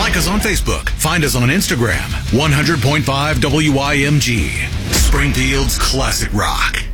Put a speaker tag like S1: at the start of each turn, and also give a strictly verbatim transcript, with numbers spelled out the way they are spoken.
S1: Like us on Facebook. Find us on Instagram. one hundred point five W I M G. Springfield's classic rock.